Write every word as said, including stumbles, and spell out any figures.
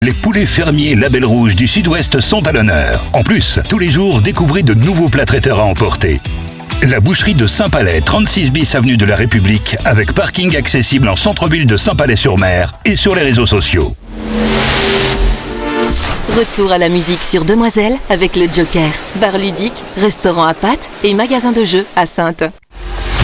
Les poulets fermiers Label Rouge du Sud-Ouest sont à l'honneur. En plus, tous les jours, découvrez de nouveaux plats traiteurs à emporter. La boucherie de Saint-Palais, trente-six bis avenue de la République, avec parking accessible en centre-ville de Saint-Palais-sur-Mer et sur les réseaux sociaux. Retour à la musique sur Demoiselle avec le Joker. Bar ludique, restaurant à pâtes et magasin de jeux à Saintes.